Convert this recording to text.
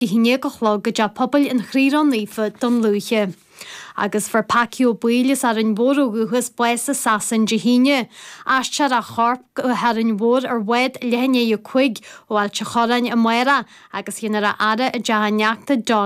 I hine go chlog go pobl in chríron lífa don lúche. Agus for pacio builis ar an bór ugus buesa sasan de híine. Astar a chorp har an bór ar wed lehne i cuig o al chorain a muera agus hinar a ada a jahanneachta